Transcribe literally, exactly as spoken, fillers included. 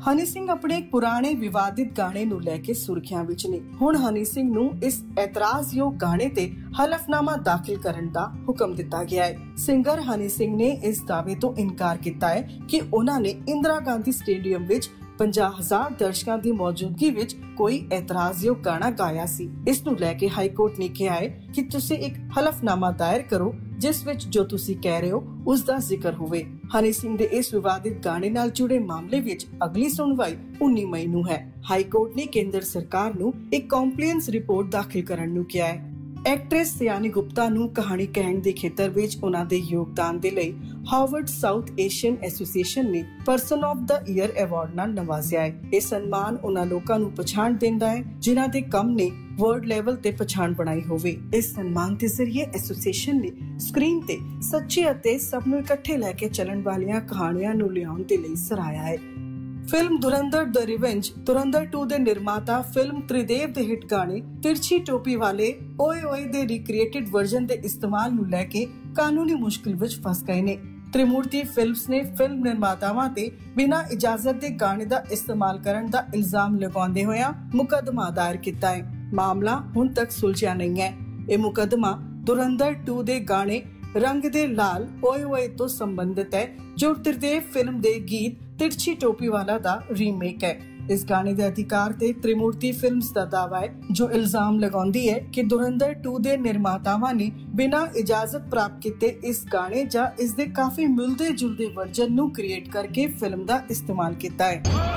ਹਨੀ ਸਿੰਘ ਆਪਣੇ ਇੱਕ ਪੁਰਾਣੇ ਵਿਵਾਦਿਤ ਗਾਣੇ ਨੂੰ ਲੈ ਕੇ ਸੁਰਖੀਆਂ ਵਿੱਚ ਨੇ। ਹੁਣ ਹਨੀ ਸਿੰਘ ਨੂੰ ਇਸ ਇਤਰਾਜ਼ਯੋਗ ਗਾਣੇ ਤੇ ਹਲਫਨਾਮਾ ਦਾਖਲ ਕਰਨ ਦਾ ਹੁਕਮ ਦਿੱਤਾ ਗਿਆ ਹੈ। ਸਿੰਗਰ ਹਨੀ ਸਿੰਘ ਨੇ ਇਸ ਦਾਅਵੇ ਤੋਂ ਇਨਕਾਰ ਕੀਤਾ ਹੈ ਕਿ ਉਹਨਾਂ ਨੇ ਇੰਦਰਾ ਗਾਂਧੀ ਸਟੇਡੀਅਮ ਵਿੱਚ ਪੰਜਾਹ ਹਜ਼ਾਰ ਦਰਸ਼ਕਾਂ ਦੀ ਮੌਜੂਦਗੀ ਵਿੱਚ ਕੋਈ ਇਤਰਾਜ਼ਯੋਗ ਗਾਣਾ ਗਾਇਆ ਸੀ। ਇਸ ਨੂੰ ਲੈ ਕੇ ਹਾਈ ਕੋਰਟ ਨੇ ਕਿਹਾ ਹੈ ਕਿ ਤੁਸੀਂ ਇੱਕ ਹਲਫਨਾਮਾ ਦਾਇਰ ਕਰੋ ਜਿਸ ਵਿੱਚ ਜੋ ਤੁਸੀਂ ਕਹਿ ਰਹੇ ਹੋ ਉਸ ਦਾ ਜ਼ਿਕਰ ਹੋਵੇ। ਹਨੀ ਸਿੰਘ ਦੇ ਇਸ ਵਿਵਾਦਿਤ ਗਾਣੇ ਨਾਲ ਜੁੜੇ ਮਾਮਲੇ ਵਿੱਚ ਅਗਲੀ ਸੁਣਵਾਈ ਉੱਨੀ ਮਈ ਨੂੰ ਹੈ। ਹਾਈ ਕੋਰਟ ਨੇ ਕੇਂਦਰ ਸਰਕਾਰ ਨੂੰ ਇੱਕ ਕੰਪਲੇਂਸ ਰਿਪੋਰਟ ਦਾਖਲ ਕਰਨ ਨੂੰ ਕਿਹਾ ਹੈ। ਐਕਟਰੈਸ ਸਿਆਨੀ ਗੁਪਤਾ ਨੂੰ ਕਹਾਣੀ ਕਹਿਣ ਦੇ ਖੇਤਰ ਵਿੱਚ ਉਹਨਾਂ ਦੇ ਯੋਗਦਾਨ ਦੇ ਲਈ ਹਾਰਵਰਡ ਸਾਊਥ ਏਸ਼ੀਅਨ ਐਸੋਸੀਏਸ਼ਨ ਨੇ person of the year award ਨਾਲ ਨਵਾਜ਼ਿਆ ਹੈ। ਇਹ ਸਨਮਾਨ ਉਹਨਾਂ ਲੋਕਾਂ ਨੂੰ ਪਛਾਣ ਦਿੰਦਾ ਹੈ ਜਿਨ੍ਹਾਂ ਦੇ ਕੰਮ ਨੇ ਵਰਲਡ ਲੈਵਲ ਤੇ ਪਛਾਣ ਬਣਾਈ ਹੋਵੇ। ਇਸ ਸਨਮਾਨ ਦੇ ਜ਼ਰੀਏ ਐਸੋਸੀਏਸ਼ਨ ਨੇ ਸਕਰੀਨ ਤੇ ਸੱਚੇ ਅਤੇ ਸਭ ਨੂੰ ਇਕੱਠੇ ਲੈ ਕੇ ਚੱਲਣ ਵਾਲੀਆਂ ਕਹਾਣੀਆਂ ਨੂੰ ਲਿਆਉਣ ਦੇ ਲਈ ਸਰਾਹਿਆ ਹੈ। ਫਿਲਮ ਧੁਰੰਧਰ ਦ ਰਿਵੈਂਜ ਧੁਰੰਧਰ ਟੂ ਦੇ ਨਿਰਮਾਤਾ ਫਿਲਮ ਤ੍ਰਿਦੇਵ ਦੇ ਹਿੱਟ ਗਾਣੇ ਤਿਰਛੀ ਟੋਪੀ ਵਾਲੇ ਓਏ ਓਏ ਦੇ ਰੀਕ੍ਰੀਏਟਡ ਵਰਜ਼ਨ ਦੇ ਇਸਤੇਮਾਲ ਨੂੰ ਲੈ ਕੇ ਕਾਨੂੰਨੀ ਮੁਸ਼ਕਿਲ ਵਿੱਚ ਫਸ ਗਏ ਨੇ। ਤ੍ਰਿਮੂਰਤੀ ਫਿਲਮਸ ਨੇ ਫਿਲਮ ਨਿਰਮਾਤਾਵਾਂ ਤੇ ਬਿਨਾਂ ਇਜਾਜ਼ਤ ਦੇ ਗਾਣੇ ਦਾ ਇਸਤੇਮਾਲ ਕਰਨ ਦਾ ਇਲਜ਼ਾਮ ਲਗਾਉਂਦੇ ਹੋਇਆ ਮੁਕੱਦਮਾ ਦਾਇਰ ਕੀਤਾ ਹੈ। ਮਾਮਲਾ ਹੁਣ ਤੱਕ ਸੁਲਝਿਆ ਨਹੀਂ ਹੈ। ਇਹ ਮੁਕੱਦਮਾ ਧੁਰੰਧਰ ਟੂ ਦੇ ਗਾਣੇ ਰੰਗ ਦੇ ਲਾਲ ਓਏ ਓਏ ਤੋਂ ਸੰਬੰਧਿਤ ਹੈ ਜੋ ਤ੍ਰਿਦੇਵ ਫਿਲਮ ਦੇ ਗੀਤ ਤਿਰਛੀ ਟੋਪੀ ਵਾਲਾ ਦਾ ਰੀਮੇਕ ਹੈ। ਇਸ ਗਾਣੇ ਦੇ ਅਧਿਕਾਰ ਤੇ ਤ੍ਰਿਮੂਰਤੀ ਫਿਲਮਸ ਦਾ ਦਾਅਵਾ ਹੈ ਜੋ ਇਲਜ਼ਾਮ ਲਗਾਉਂਦੀ ਹੈ ਕਿ ਧੁਰੰਧਰ ਟੂ ਦੇ ਨਿਰਮਾਤਾਵਾਂ ਨੇ ਬਿਨਾਂ ਇਜਾਜ਼ਤ ਪ੍ਰਾਪਤ ਕੀਤੇ ਇਸ ਗਾਣੇ ਜਾਂ ਇਸ ਦੇ ਕਾਫੀ ਮਿਲਦੇ ਜੁਲਦੇ ਵਰਜਨ ਨੂੰ ਕ੍ਰੀਏਟ ਕਰਕੇ ਫਿਲਮ ਦਾ ਇਸਤੇਮਾਲ ਕੀਤਾ ਹੈ।